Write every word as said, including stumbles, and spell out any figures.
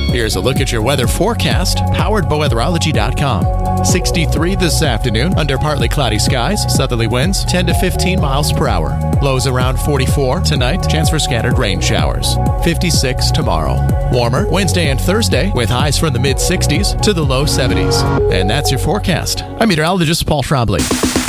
Here's a look at your weather forecast, powered by weatherology dot com. sixty-three this afternoon under partly cloudy skies, southerly winds ten to fifteen miles per hour. Lows around forty-four tonight, chance for scattered rain showers. fifty-six tomorrow. Warmer Wednesday and Thursday with highs from the mid sixties to the low seventies. And that's your forecast. I'm meteorologist Paul Schrabley.